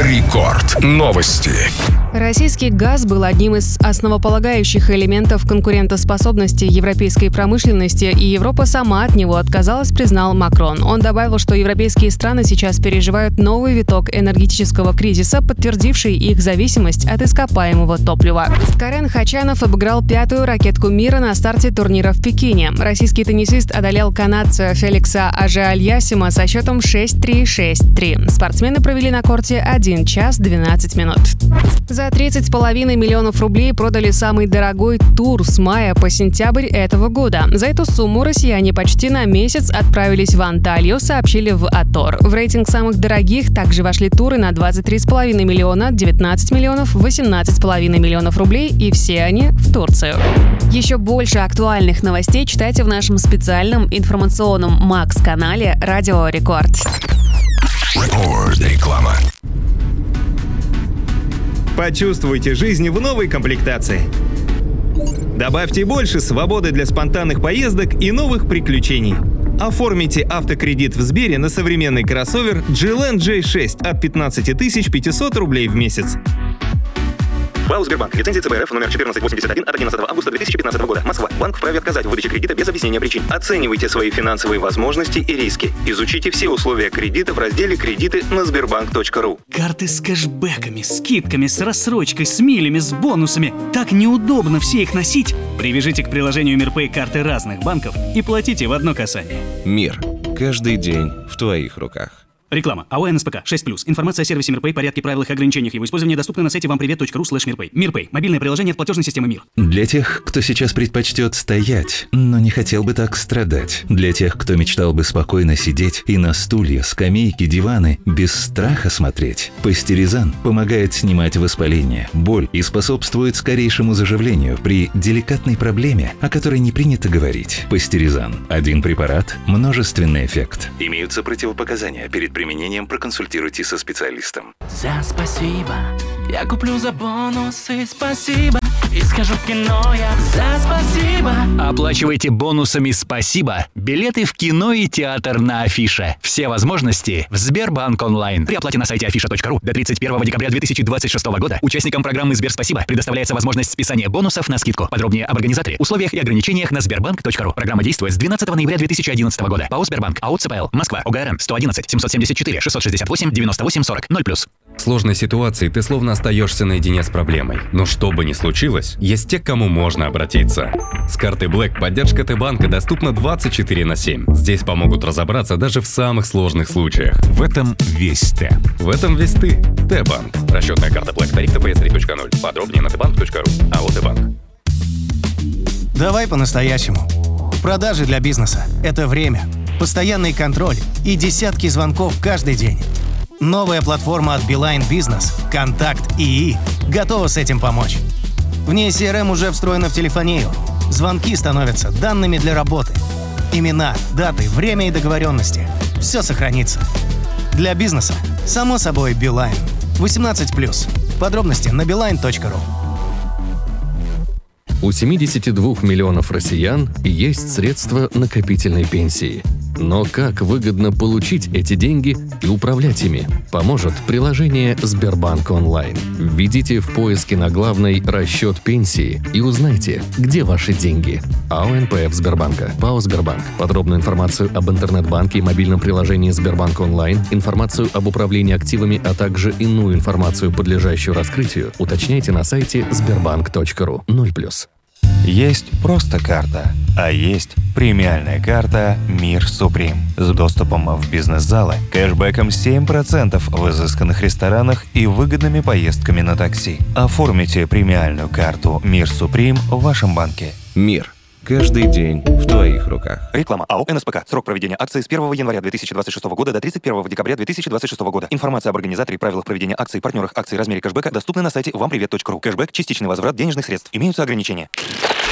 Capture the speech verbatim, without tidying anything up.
Рекорд. Новости. Российский газ был одним из основополагающих элементов конкурентоспособности европейской промышленности, и Европа сама от него отказалась, признал Макрон. Он добавил, что европейские страны сейчас переживают новый виток энергетического кризиса, подтвердивший их зависимость от ископаемого топлива. Карен Хачанов обыграл пятую ракетку мира на старте турнира в Пекине. Российский теннисист одолел канадца Феликса Аже-Альясима со счетом шесть три шесть три. Спортсмены провели на корте один час двенадцать минут. За тридцать с половиной миллионов рублей продали самый дорогой тур с мая по сентябрь этого года. За эту сумму россияне почти на месяц отправились в Анталью, сообщили в Атор. В рейтинг самых дорогих также вошли туры на двадцать три с половиной миллиона, девятнадцать миллионов, восемнадцать с половиной миллионов рублей, и все они в Турцию. Еще больше актуальных новостей читайте в нашем специальном информационном Макс-канале «Радио Рекорд». Рекорд. Реклама. Почувствуйте жизнь в новой комплектации. Добавьте больше свободы для спонтанных поездок и новых приключений. Оформите автокредит в Сбере на современный кроссовер джи эл эн джей шесть от пятнадцать тысяч пятьсот рублей в месяц. ПАО «Сбербанк». Лицензия цэ бэ эр эф номер четырнадцать восемьдесят один от одиннадцатого августа две тысячи пятнадцатого года. Москва. Банк вправе отказать в выдаче кредита без объяснения причин. Оценивайте свои финансовые возможности и риски. Изучите все условия кредита в разделе «Кредиты» на сбербанк точка ру. Карты с кэшбэками, скидками, с рассрочкой, с милями, с бонусами. Так неудобно все их носить. Привяжите к приложению МирПэй карты разных банков и платите в одно касание. Мир. Каждый день в твоих руках. Реклама. АО эн эс пэ ка шесть плюс. Информация о сервисе МирПэй, порядке, правилах и ограничениях его использования доступна на сайте вампривет точка ру слэш мирпэй. МирПэй. Мобильное приложение от платежной системы МИР. Для тех, кто сейчас предпочтет стоять, но не хотел бы так страдать. Для тех, кто мечтал бы спокойно сидеть и на стулья, скамейки, диваны без страха смотреть. Пастеризан помогает снимать воспаление, боль и способствует скорейшему заживлению при деликатной проблеме, о которой не принято говорить. Пастеризан. Один препарат, множественный эффект. Имеются противопоказания. Перед применением проконсультируйтесь со специалистом. За спасибо, я куплю за бонусы, спасибо, и скажу в кино я за спасибо. Оплачивайте бонусами «Спасибо» билеты в кино и театр на Афише. Все возможности в Сбербанк онлайн. При оплате на сайте афиша точка ру до тридцать первого декабря две тысячи двадцать шестого года участникам программы «Сбер Спасибо» предоставляется возможность списания бонусов на скидку. Подробнее об организаторе, условиях и ограничениях на сбербанк точка ру. Программа действует с двенадцатого ноября две тысячи одиннадцатого года. ПАО «Сбербанк», АО цэ пэ эл, Москва, о гэ эр эн сто одиннадцать семьсот семьдесят четыре шестьсот шестьдесят восемь девяносто восемь сорок ноль плюс. В сложной ситуации ты словно остаешься наедине с проблемой. Но что бы ни случилось, есть те, к кому можно обратиться. С картой Black поддержка Т-банка доступна двадцать четыре на семь. Здесь помогут разобраться даже в самых сложных случаях. В этом весь Т. В этом весь ты. Т-банк. Расчетная карта Black. Тариф тэ пэ эс три точка ноль. Подробнее на тэ банк точка ру. АО Т-банк. Давай по-настоящему. Продажи для бизнеса – это время, постоянный контроль и десятки звонков каждый день. Новая платформа от Билайн Бизнес, Контакт ИИ, готова с этим помочь. В ней си эр эм уже встроена в телефонию. Звонки становятся данными для работы. Имена, даты, время и договоренности – все сохранится. Для бизнеса, само собой, Билайн. восемнадцать плюс. Подробности на билайн точка ру. У семидесяти двух миллионов россиян есть средства накопительной пенсии. Но как выгодно получить эти деньги и управлять ими? Поможет приложение «Сбербанк онлайн». Введите в поиске на главной «Расчет пенсии» и узнайте, где ваши деньги. АО эн пэ эф Сбербанка, ПАО «Сбербанк». Подробную информацию об интернет-банке и мобильном приложении «Сбербанк онлайн», информацию об управлении активами, а также иную информацию, подлежащую раскрытию, уточняйте на сайте сбербанк точка ру. ноль плюс. Есть просто карта, а есть премиальная карта «Мир Суприм» с доступом в бизнес-залы, кэшбэком семь процентов в изысканных ресторанах и выгодными поездками на такси. Оформите премиальную карту «Мир Суприм» в вашем банке. Мир. Каждый день в твоих руках. Реклама. АО эн эс пэ ка. Срок проведения акции с первого января две тысячи двадцать шестого года до тридцать первого декабря две тысячи двадцать шестого года. Информация об организаторе и правилах проведения акций, партнерах акций, размере кэшбэка доступны на сайте вампривет точка ру. Кэшбэк – частичный возврат денежных средств. Имеются ограничения.